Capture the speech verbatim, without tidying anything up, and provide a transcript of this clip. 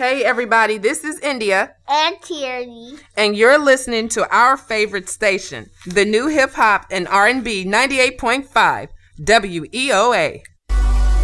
Hey everybody, this is India. And Tierney. And you're listening to our favorite station, the new hip hop and R and B ninety-eight point five W E O A.